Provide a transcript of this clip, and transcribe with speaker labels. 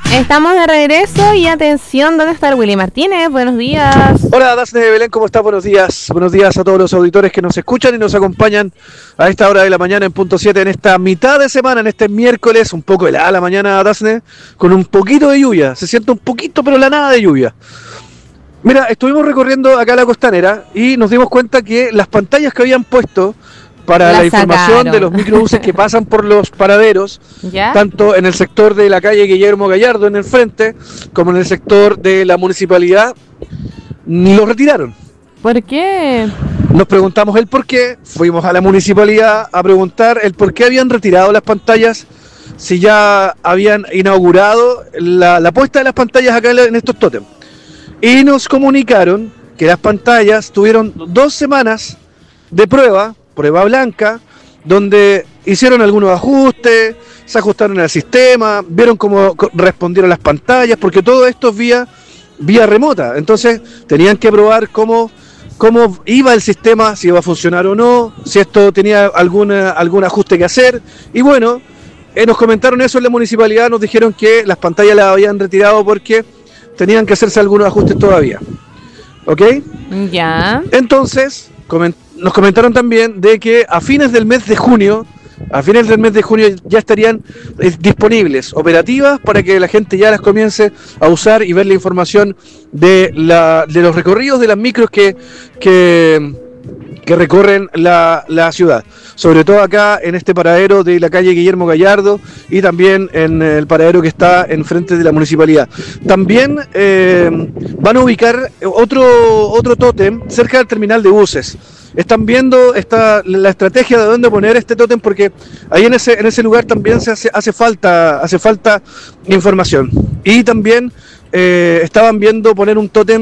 Speaker 1: Estamos de regreso y atención, ¿dónde está el Willy Martínez? Buenos días.
Speaker 2: Hola, Dafne de Belén, ¿cómo estás? Buenos días. Buenos días a todos los auditores que nos escuchan y nos acompañan a esta hora de la mañana en punto 7, en esta mitad de semana, en este miércoles, un poco helada la mañana, Dafne, con un poquito de lluvia. Se siente un poquito, pero la nada de lluvia. Mira, estuvimos recorriendo acá la costanera y nos dimos cuenta que las pantallas que habían puesto para la información de los microbuses que pasan por los paraderos,
Speaker 1: ¿Ya?
Speaker 2: tanto en el sector de la calle Guillermo Gallardo en el frente, como en el sector de la municipalidad, los retiraron.
Speaker 1: ¿Por qué?
Speaker 2: Nos preguntamos el por qué, fuimos a la municipalidad a preguntar el por qué habían retirado las pantallas, si ya habían inaugurado la puesta de las pantallas acá en estos tótems. Y nos comunicaron que las pantallas tuvieron 2 semanas de prueba blanca, donde hicieron algunos ajustes, se ajustaron al sistema, vieron cómo respondieron las pantallas, porque todo esto es vía remota. Entonces tenían que probar cómo iba el sistema, si iba a funcionar o no, si esto tenía algún ajuste que hacer. Y bueno, nos comentaron eso en la municipalidad, nos dijeron que las pantallas las habían retirado porque tenían que hacerse algunos ajustes todavía. ¿Ok?
Speaker 1: Ya.
Speaker 2: Entonces, nos comentaron también de que a fines del mes de junio ya estarían disponibles, operativas, para que la gente ya las comience a usar y ver la información de los recorridos de las micros que recorren la ciudad, sobre todo acá en este paradero de la calle Guillermo Gallardo y también en el paradero que está enfrente de la municipalidad. También van a ubicar otro tótem cerca del terminal de buses. Están viendo la estrategia de dónde poner este tótem, porque ahí en ese lugar también hace falta información. Y también estaban viendo poner un tótem